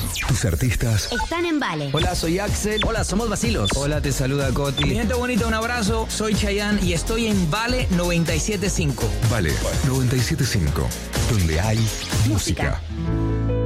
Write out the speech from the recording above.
Tus artistas Están en Vale. Hola, soy Axel. Hola, somos Vacilos. Hola, te saluda Coti. Mi gente bonita, un abrazo. Soy Chayanne y estoy en Vale 97.5. Vale 97.5, donde hay música.